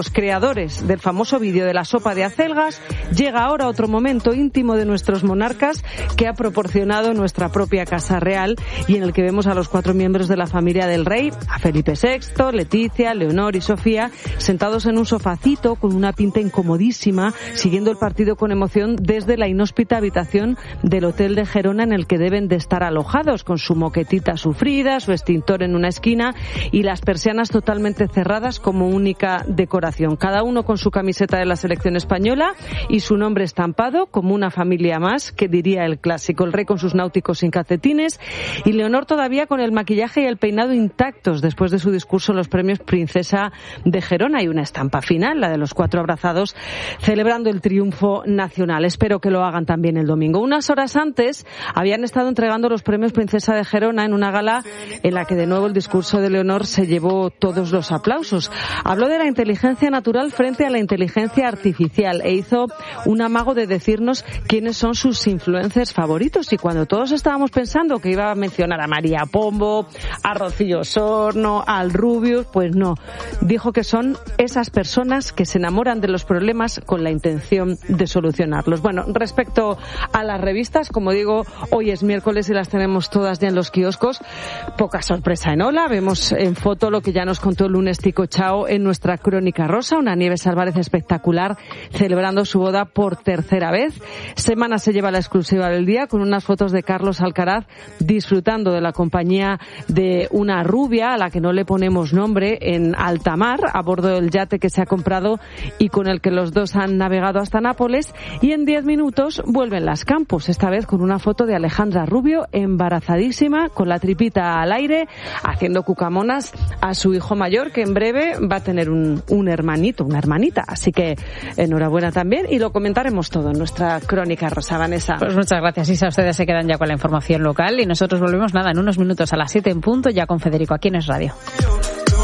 Los creadores del famoso vídeo de la sopa de acelgas, llega ahora otro momento íntimo de nuestros monarcas que ha proporcionado nuestra propia Casa Real y en el que vemos a los 4 miembros de la familia del rey, a Felipe VI, Leticia, Leonor y Sofía, sentados en un sofacito con una pinta incomodísima, siguiendo el partido con emoción desde la inhóspita habitación del Hotel de Gerona en el que deben de estar alojados, con su moquetita sufrida, su extintor en una esquina y las persianas totalmente cerradas como única decoración. Cada uno con su camiseta de la selección española y su nombre estampado como una familia más, que diría el clásico. El rey con sus náuticos sin calcetines y Leonor todavía con el maquillaje y el peinado intactos después de su discurso en los premios Princesa de Gerona, y una estampa final, la de los 4 abrazados celebrando el triunfo nacional. Espero que lo hagan también el domingo. Unas horas antes habían estado entregando los premios Princesa de Gerona en una gala en la que de nuevo el discurso de Leonor se llevó todos los aplausos. Habló de la inteligencia natural frente a la inteligencia artificial e hizo un amago de decirnos quiénes son sus influencers favoritos, y cuando todos estábamos pensando que iba a mencionar a María Pombo, a Rocío Sorno, al Rubius, pues no, dijo que son esas personas que se enamoran de los problemas con la intención de solucionarlos. Bueno, respecto a las revistas, como digo, hoy es miércoles y las tenemos todas ya en los kioscos. Poca sorpresa en Hola, vemos en foto lo que ya nos contó el lunes Tico Chao en nuestra crónica rosa, una Nieves Álvarez espectacular celebrando su boda por tercera vez. Semana se lleva la exclusiva del día con unas fotos de Carlos Alcaraz disfrutando de la compañía de una rubia a la que no le ponemos nombre en alta mar, a bordo del yate que se ha comprado y con el que los dos han navegado hasta Nápoles, y en 10 minutos vuelven las Campos, esta vez con una foto de Alejandra Rubio embarazadísima, con la tripita al aire, haciendo cucamonas a su hijo mayor, que en breve va a tener un hermanito, una hermanita. Así que enhorabuena también, y lo comentaremos todo en nuestra crónica rosa. Vanessa. Pues muchas gracias, Isa. Ustedes se quedan ya con la información local y nosotros volvemos en unos minutos a las 7 en punto, ya con Federico aquí en Es Radio.